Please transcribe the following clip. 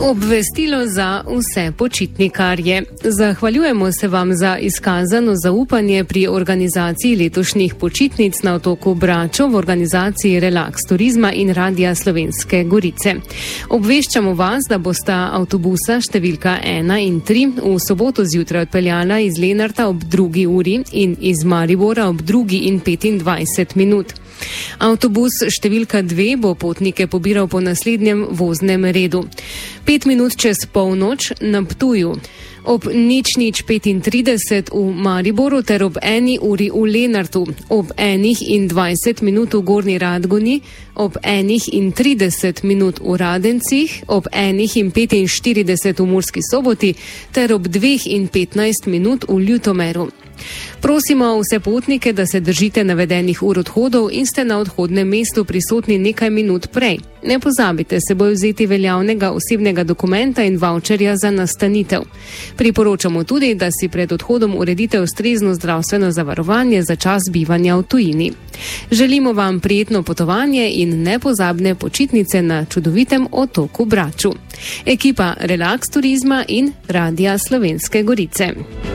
Obvestilo za vse počitnikarje. Zahvaljujemo se vam za izkazano zaupanje pri organizaciji letošnjih počitnic na otoku Bračo v organizaciji Relax Turizma in Radia Slovenske Gorice. Obveščamo vas, da bosta avtobusa številka 1 in 3 v soboto zjutraj odpeljala iz Lenarta ob 2. uri in iz Maribora ob 2. in 25 minut. Avtobus številka 2 bo potnike pobiral po naslednjem voznem redu. 5 minut čez polnoč na Ptuju, ob 00:35 v Mariboru ter ob 1. uri v Lenartu, ob 1:20 v Gornji Radgoni, ob 1:30 v Radencih, ob 1:45 v Murski Soboti ter ob 2:15 v Ljutomeru. Prosimo vse potnike, da se držite navedenih ur odhodov in ste na odhodnem mestu prisotni nekaj minut prej. Ne pozabite seboj vzeti veljavnega osebnega dokumenta in vaučerja za nastanitev. Priporočamo tudi, da si pred odhodom uredite ustrezno zdravstveno zavarovanje za čas bivanja v tujini. Želimo vam prijetno potovanje in nepozabne počitnice na čudovitem otoku Braču. Ekipa Relax Turizma in Radia Slovenske Gorice.